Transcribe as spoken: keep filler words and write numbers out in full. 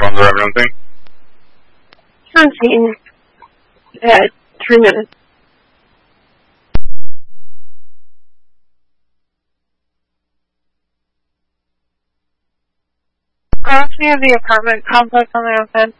long drive or anything? seventeen. Yeah, three minutes. Cross near the apartment complex on the outside.